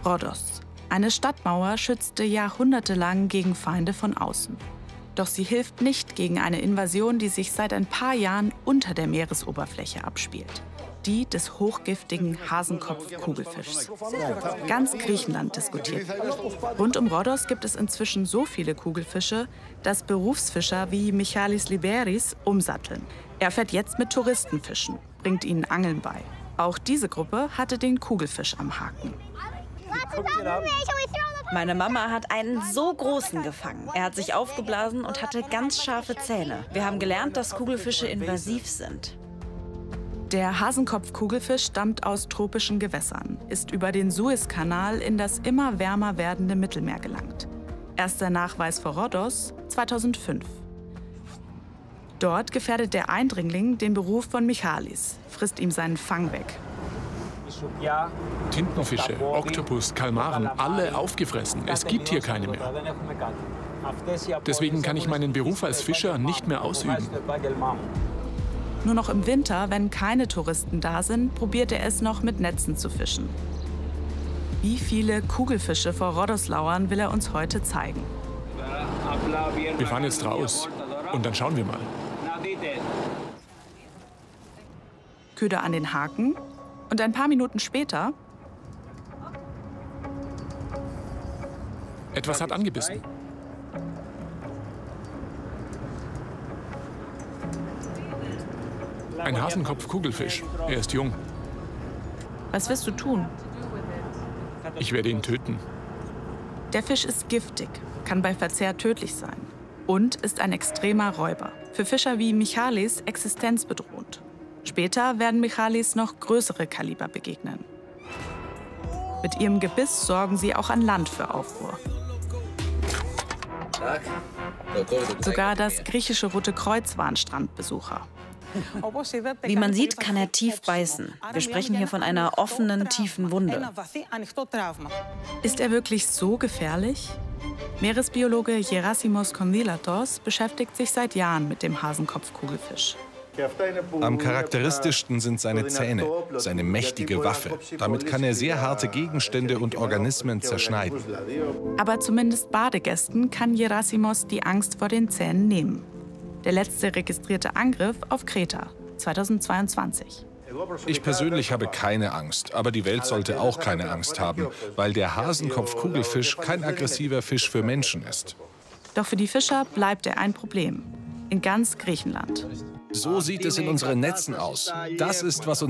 Rhodos. Eine Stadtmauer schützte jahrhundertelang gegen Feinde von außen. Doch sie hilft nicht gegen eine Invasion, die sich seit ein paar Jahren unter der Meeresoberfläche abspielt. Die des hochgiftigen Hasenkopf-Kugelfischs. Ganz Griechenland diskutiert. Rund um Rhodos gibt es inzwischen so viele Kugelfische, dass Berufsfischer wie Michalis Liberis umsatteln. Er fährt jetzt mit Touristenfischen, bringt ihnen Angeln bei. Auch diese Gruppe hatte den Kugelfisch am Haken. Meine Mama hat einen so großen gefangen. Er hat sich aufgeblasen und hatte ganz scharfe Zähne. Wir haben gelernt, dass Kugelfische invasiv sind. Der Hasenkopf-Kugelfisch stammt aus tropischen Gewässern, ist über den Suezkanal in das immer wärmer werdende Mittelmeer gelangt. Erster Nachweis vor Rhodos 2005. Dort gefährdet der Eindringling den Beruf von Michalis, frisst ihm seinen Fang weg. Tintenfische, Oktopus, Kalmaren, alle aufgefressen. Es gibt hier keine mehr. Deswegen kann ich meinen Beruf als Fischer nicht mehr ausüben. Nur noch im Winter, wenn keine Touristen da sind, probiert er es noch mit Netzen zu fischen. Wie viele Kugelfische vor Rhodos lauern, will er uns heute zeigen. Wir fahren jetzt raus und dann schauen wir mal. Köder an den Haken und ein paar Minuten später Etwas hat angebissen. Ein Hasenkopf-Kugelfisch. Er ist jung. Was wirst du tun? Ich werde ihn töten. Der Fisch ist giftig, kann bei Verzehr tödlich sein und ist ein extremer Räuber. Für Fischer wie Michalis existenzbedrohend. Später werden Michalis noch größere Kaliber begegnen. Mit ihrem Gebiss sorgen sie auch an Land für Aufruhr. Sogar das griechische Rote Kreuz war ein Strandbesucher. Wie man sieht, kann er tief beißen. Wir sprechen hier von einer offenen, tiefen Wunde. Ist er wirklich so gefährlich? Meeresbiologe Gerasimos Kondylatos beschäftigt sich seit Jahren mit dem Hasenkopf-Kugelfisch. Am charakteristischsten sind seine Zähne, seine mächtige Waffe. Damit kann er sehr harte Gegenstände und Organismen zerschneiden. Aber zumindest Badegästen kann Gerasimos die Angst vor den Zähnen nehmen. Der letzte registrierte Angriff auf Kreta, 2022. Ich persönlich habe keine Angst, aber die Welt sollte auch keine Angst haben, weil der Hasenkopf-Kugelfisch kein aggressiver Fisch für Menschen ist. Doch für die Fischer bleibt er ein Problem. In ganz Griechenland. So sieht es in unseren Netzen aus. Das ist, was uns